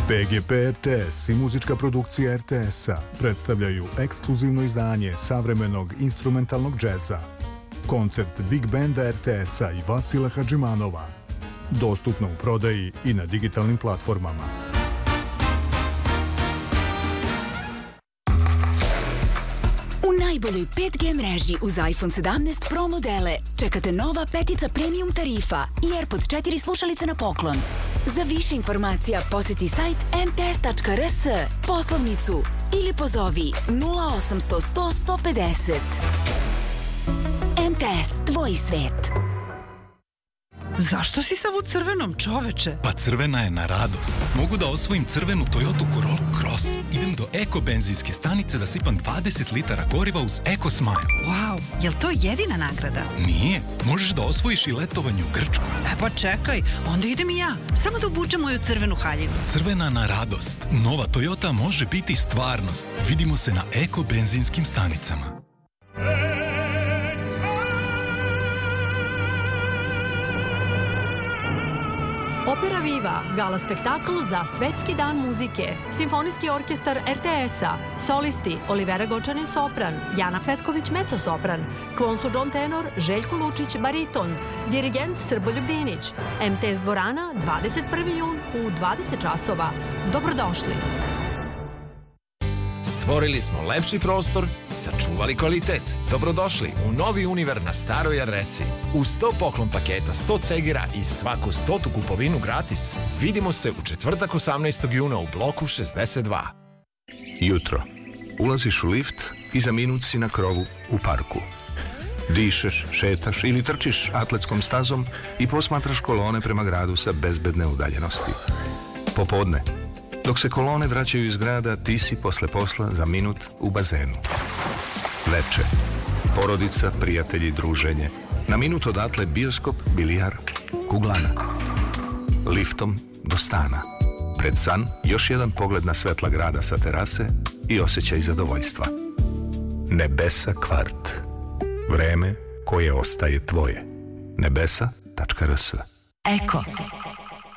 PGP RTS i muzička produkcija RTS-a predstavljaju ekskluzivno izdanje savremenog instrumentalnog džeza. Koncert Big Banda RTS-a i Vasila Hadžimanova. Dostupno u prodaji i na digitalnim platformama. U najboljoj 5G mreži uz iPhone 17 Pro modele čekate nova petica premium tarifa i AirPods 4 slušalice na poklon. Za više informacija posjeti sajt mts.rs, poslovnicu ili pozovi 0800 100 150. MTS, tvoj svet. Zašto si sav u crvenom, čoveče? Pa crvena je na radost. Mogu da osvojim crvenu Toyota Corolla Cross. Idem do Eko benzinske stanice da sipam 20 litara goriva uz Eko Smile. Wow, jel to jedina nagrada? Nije, možeš da osvojiš i letovanje u Grčkoj. Pa čekaj, onda idem i ja. Samo da obučem moju crvenu haljinu. Crvena na radost. Nova Toyota može biti stvarnost. Vidimo se na Eko benzinskim stanicama. Opera Viva, gala spektakl za Svetski dan muzike, Simfonijski orkestar RTS-a, solisti Olivera Gočanin sopran, Jana Cvetković mezzo-sopran, Kvonsu John tenor, Željko Lučić bariton, dirigent Srboljub Dinić, MTS dvorana 21. jun u 20 časova. Dobrodošli! Stvorili smo lepši prostor, sačuvali kvalitet. Dobrodošli u novi Univer na staroj adresi. Uz 100 poklon paketa, 100 cegira i svaku 100 kupovinu gratis. Vidimo se u četvrtak 18. juna u bloku 62. Jutro. Ulaziš u lift i za minut si na krovu u parku. Dišeš, šetaš ili trčiš atletskom stazom i posmatraš kolone prema gradu sa bezbedne udaljenosti. Popodne. Dok se kolone vraćaju iz grada, ti si posle posla za minut u bazenu. Veče. Porodica, prijatelji, druženje. Na minut odatle bioskop, bilijar, kuglana. Liftom do stana. Pred san još jedan pogled na svetla grada sa terase i osjećaj zadovoljstva. Nebesa kvart. Vreme koje ostaje tvoje. Nebesa.rs. Eko.